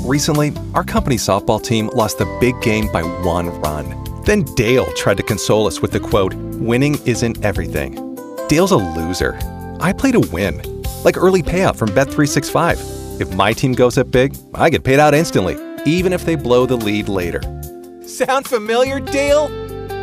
Recently, our company's softball team lost the big game by 1 run. Then Dale tried to console us with the quote, "Winning isn't everything." Dale's a loser. I play to win. Like early payout from Bet365. If my team goes up big, I get paid out instantly, even if they blow the lead later. Sound familiar, Dale?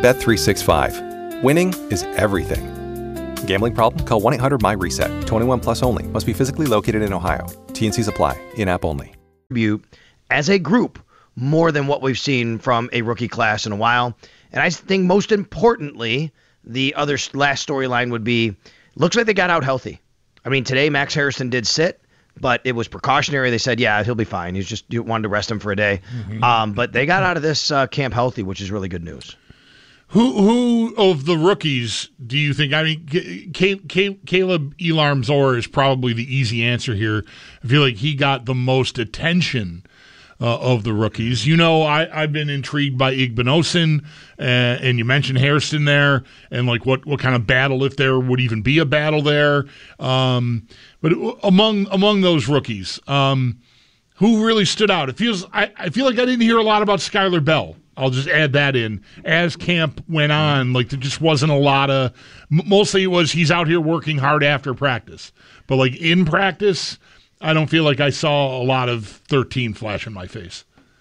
Bet365. Winning is everything. Gambling problem? Call 1-800-MY-RESET. 21 plus only. Must be physically located in Ohio. T&Cs apply. In-app only. As a group, more than what we've seen from a rookie class in a while. And I think most importantly, the other last storyline would be, looks like they got out healthy. I mean, today Max Harrison did sit, but it was precautionary. They said, yeah, he'll be fine. You wanted to rest him for a day. But they got out of this camp healthy, which is really good news. Who of the rookies do you think? I mean, Caleb Elam-Zor is probably the easy answer here. I feel like he got the most attention of the rookies. You know, I've been intrigued by Igbinosun, and you mentioned Hairston there, and like what kind of battle, if there would even be a battle there. But among those rookies, who really stood out? I feel like I didn't hear a lot about Skylar Bell. I'll just add that in. As camp went on, like there just wasn't a lot of. Mostly it was he's out here working hard after practice, but like in practice, I don't feel like I saw a lot of 13 flash in my face.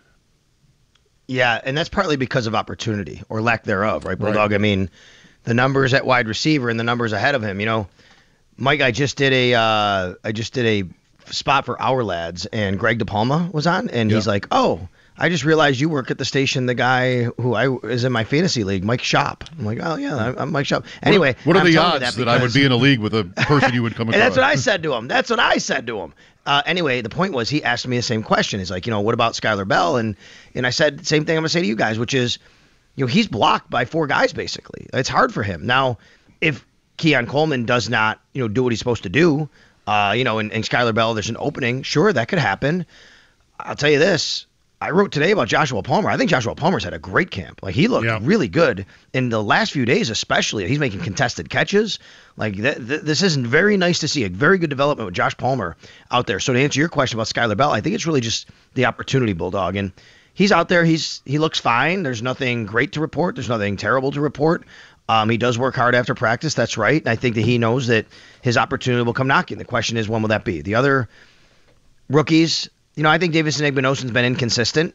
Yeah, and that's partly because of opportunity or lack thereof, right, Bulldog? Right. I mean, the numbers at wide receiver and the numbers ahead of him. You know, Mike, I just did a spot for Our Lads, and Greg DePalma was on, and he's like, "Oh, I just realized you work at the station. The guy who is in my fantasy league, Mike Shop." I'm like, "Oh yeah, I'm Mike Shop." Anyway, what are the odds that I would be in a league with a person you would come across? And that's what I said to him. Anyway, the point was he asked me the same question. He's like, what about Skylar Bell? And I said the same thing I'm gonna say to you guys, which is, he's blocked by 4 guys basically. It's hard for him now. If Keon Coleman does not, do what he's supposed to do, and Skylar Bell, there's an opening. Sure, that could happen. I'll tell you this. I wrote today about Joshua Palmer. I think Joshua Palmer's had a great camp. Like, he looked really good in the last few days, especially. He's making contested catches. Like, this isn't very nice to see. A very good development with Josh Palmer out there. So to answer your question about Skylar Bell, I think it's really just the opportunity, Bulldog. And he's out there. He looks fine. There's nothing great to report. There's nothing terrible to report. He does work hard after practice. That's right. And I think that he knows that his opportunity will come knocking. The question is, when will that be? The other rookies, I think Davison Igbinosun's been inconsistent.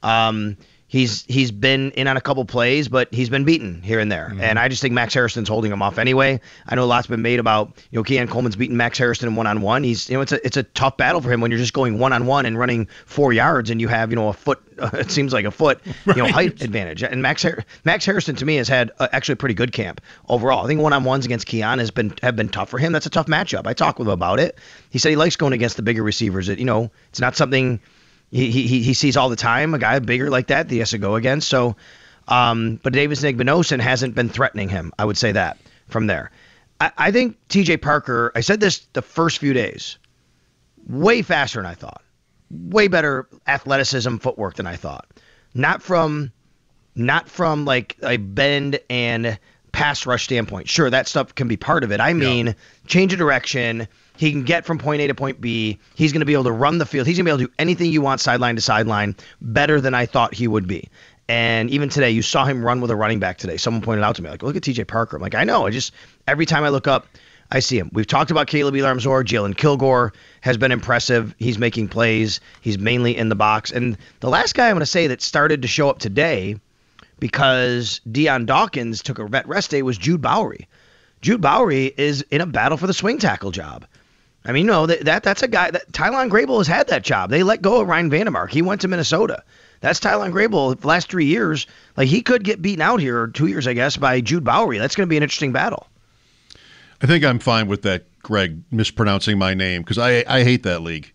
He's been in on a couple plays, but he's been beaten here and there. Mm-hmm. And I just think Max Harrison's holding him off anyway. I know a lot's been made about, Keon Coleman's beating Max Harrison in one-on-one. It's a tough battle for him when you're just going one-on-one and running 4 yards and you have, a foot, it seems like a foot, right, height advantage. And Max Harrison to me has had actually a pretty good camp overall. I think one-on-ones against Keon have been tough for him. That's a tough matchup. I talked with him about it. He said he likes going against the bigger receivers. It's not something he sees all the time, a guy bigger like that he has to go against. So, but Davison Igbinosun hasn't been threatening him. I would say that from there. I think TJ Parker, I said this the first few days, way faster than I thought. Way better athleticism, footwork than I thought. Not from like a bend and pass rush standpoint. Sure, that stuff can be part of it. I mean, change of direction. He can get from point A to point B. He's going to be able to run the field. He's going to be able to do anything you want sideline to sideline better than I thought he would be. And even today, you saw him run with a running back today. Someone pointed out to me, like, look at TJ Parker. I'm like, I know. Every time I look up, I see him. We've talked about Caleb Elam-Zor. Jalen Kilgore has been impressive. He's making plays. He's mainly in the box. And the last guy I'm going to say that started to show up today because Deion Dawkins took a vet rest day was Jude Bowery. Jude Bowery is in a battle for the swing tackle job. I mean, that's a guy that Tylon Grable has had that job. They let go of Ryan Vandermark. He went to Minnesota. That's Tylon Grable the last 3 years. Like, he could get beaten out here, or 2 years, I guess, by Jude Bowery. That's going to be an interesting battle. I think I'm fine with that, Greg, mispronouncing my name, because I hate that league.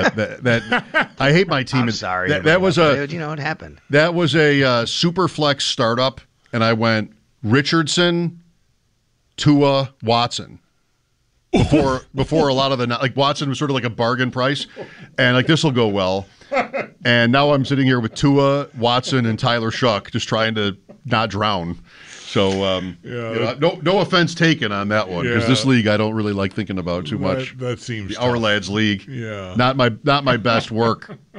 I hate my team. I'm sorry. That was it happened. That was a super flex startup, and I went Richardson, Tua, Watson. Before a lot of like Watson was sort of like a bargain price, and like this will go well. And now I'm sitting here with Tua, Watson, and Tyler Shuck just trying to not drown. So no offense taken on that one, because this league I don't really like thinking about too much. That seems the Our Lads League. Yeah, not my best work.